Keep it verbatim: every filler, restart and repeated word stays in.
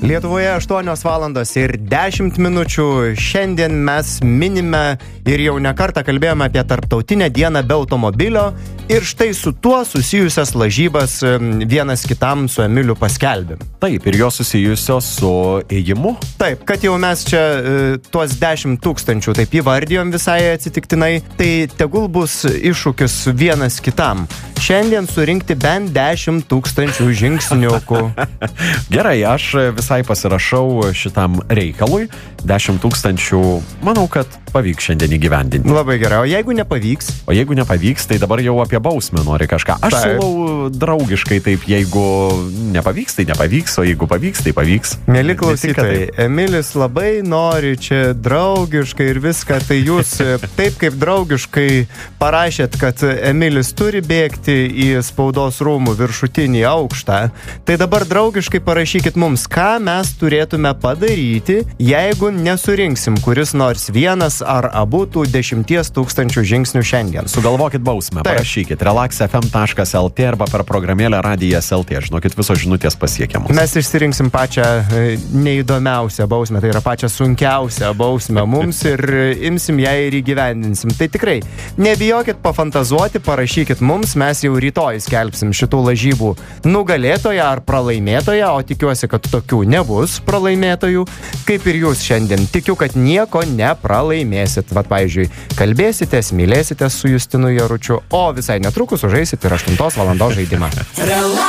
Lietuvoje aštuonios valandos ir dešimt minučių. Šiandien mes minime ir jau ne kartą kalbėjome apie tarptautinę dieną be automobilio ir štai su tuo susijusias lažybas vienas kitam su Emiliu paskelbėm. Taip, ir jos susijusios su ėjimu. Taip, kad jau mes čia e, tuos dešimt tūkstančių taip įvardijom visai atsitiktinai, tai tegul bus iššūkis vienas kitam. Šiandien surinkti bent dešimt tūkstančių žingsniukų. Gerai, aš visai pasirašau šitam reikalui. dešimt tūkstančių, manau, kad pavyks šiandien įgyvendinti. Labai gerai, o jeigu nepavyks? O jeigu nepavyks, tai dabar jau apie bausmę nori kažką. Aš taip. siūlau draugiškai taip, jeigu nepavyks, tai nepavyks, o jeigu pavyks, tai pavyks. Mėly klausytojai, Emilis labai nori čia draugiškai ir viską, tai jūs taip kaip draugiškai parašėt, kad Emilis turi bėgti į spaudos rūmų viršutinį aukštą, tai dabar draugiškai parašykit mums, ką mes turėtume padaryti, jeigu nesurinksim kuris nors vienas ar abu tų dešimties tūkstančių žingsnių šiandien. Sugalvokit bausmę, Taip. parašykit relax f m taškas l t arba per programėlę radijas taškas l t. Žinokit, visos žinutės pasiekia mus. Mes išsirinksim pačią e, neįdomiausią bausmę, tai yra pačią sunkiausią bausmę mums ir imsim ją ir įgyvendinsim. Tai tikrai, nebijokit pafantazuoti, parašykit mums, mes jau rytoj skelbsim šitų lažybų nugalėtoją ar pralaimėtoją, o tikiuosi, kad tokių nebus pralaimėtojų, kaip ir jūs šiandien. Tikiu, kad nieko nepralaimėsit. Vat, pavyzdžiui, kalbėsitės, mylėsitės su Justinu Jaručiu, o visai netrukus užeisit ir aštuntos valandos žaidimą.